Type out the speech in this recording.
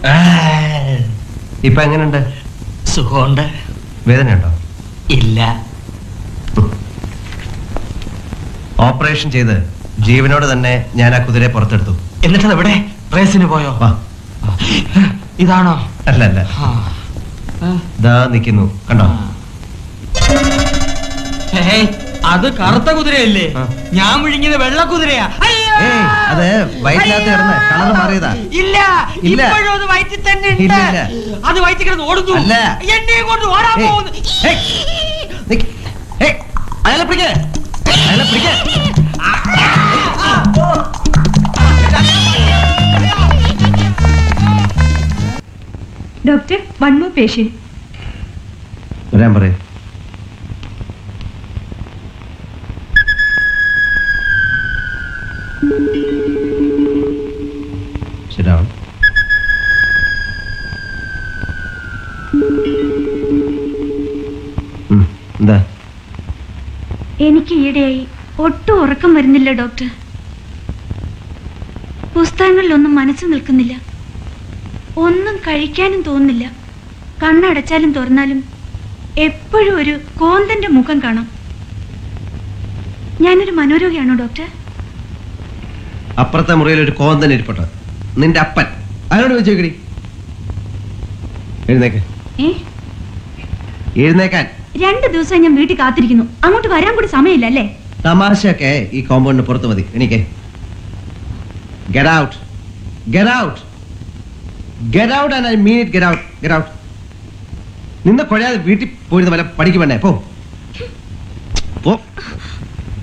ഇപ്പൊ എങ്ങനെയുണ്ട്? സുഖമുണ്ട്. വേദനയുണ്ടോ? ഇല്ല. ഓപ്പറേഷൻ ചെയ്ത് ജീവനോട് തന്നെ ഞാൻ ആ കുതിരയെ പുറത്തെടുത്തു. എന്നിട്ട് എവിടെ? റേസിന് പോയോ? ഇതാണോ? അല്ല അല്ല, ദാ നിൽക്കുന്നു, കണ്ടോ? അത് കറുത്ത കുതിരയല്ലേ? ഞാൻ വിഴുങ്ങിയത് വെള്ള കുതിരയാ. അത് വയറ്റിനകത്ത് കിടന്ന് കളർ മാറിയതാ. ഇല്ല, ഇപ്പോഴും അത് വയറ്റിൽ തന്നെ ഉണ്ട്. അത് വയറ്റിൽ കിടന്ന് ഓടുന്നു. എന്നെ കൊണ്ട് ഓടാൻ പോകുന്നു. അയാളെ പിടിക്കേ, അയാളെ പിടിക്കേ. Doctor, one more patient. വരാൻ പറയൂ. ശരിയാണ്. എന്താ? എനിക്ക് ഈയിടെയായി ഒട്ടും ഉറക്കം വരുന്നില്ല ഡോക്ടർ. പുസ്തകങ്ങളിലൊന്നും മനസ്സ് നിൽക്കുന്നില്ല. ഒന്നും കഴിക്കാനും തോന്നുന്നില്ല. കണ്ണടച്ചാലും തുറന്നാലും എപ്പോഴും ഒരു കോന്തന്റെ മുഖം കാണാം. ഞാനൊരു മനോരോഗിയാണോ ഡോക്ടർ? അപ്പുറത്തെ മുറിയിൽ ഒരു കോന്തൻ ഇരിപ്പുണ്ട്, നിന്റെ അപ്പൻ. അതിനോട് ചോദിക്കടി. എഴുന്നേക്ക്, എഴുന്നേക്കാൻ. 2 ദിവസം ഞാൻ വീട്ടിൽ കാത്തിരിക്കുന്നു. അങ്ങോട്ട് വരാൻ കൂടി സമയമില്ല അല്ലേ? തമാശയൊക്കെ ഈ കോമ്പൗണ്ടിന് പുറത്ത് മതി. എനിക്ക് get out, get out, get out and I mean it. Get out, get out. നിന്ന് കൊഴയാതെ വീട്ടിൽ പോയിരുന്ന വല്ല പഠിക്കും വേണ്ടേ? പോ.